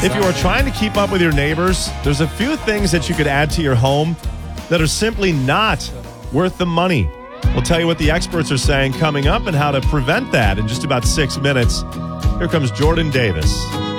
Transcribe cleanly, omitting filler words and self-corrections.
If you are trying to keep up with your neighbors, there's a few things that you could add to your home that are simply not worth the money. We'll tell you what the experts are saying coming up and how to prevent that in just about 6 minutes. Here comes Jordan Davis.